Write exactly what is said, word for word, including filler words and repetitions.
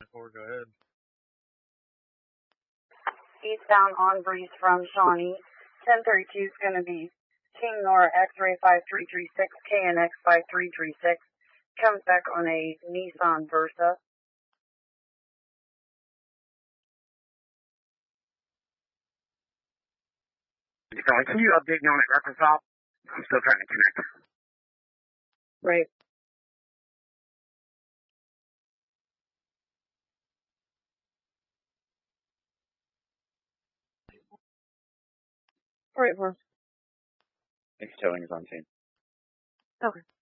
Four, go ahead. Eastbound on Breeze from Shawnee. ten thirty-two is going to be King Nora X-Ray five three three six, K N X five three three six. Comes back on a Nissan Versa. Sorry, can you update me on that reference stop? I'm still trying to connect. Right. Right, for Next towing is on scene. Okay.